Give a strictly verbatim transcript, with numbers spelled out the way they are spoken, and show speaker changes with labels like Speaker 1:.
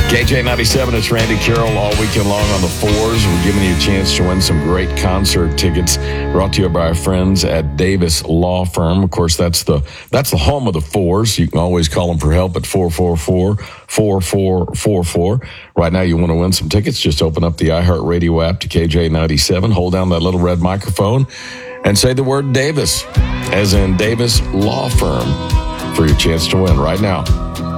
Speaker 1: K J ninety-seven, it's Randy Carroll all weekend long on the fours. We're giving you a chance to win some great concert tickets brought to you by our friends at Davis Law Firm. Of course, that's the that's the home of the fours. You can always call them for help at four four four, four four four four. Right now, you want to win some tickets, just open up the iHeartRadio app to K J ninety-seven, hold down that little red microphone, and say the word Davis, as in Davis Law Firm, for your chance to win right now.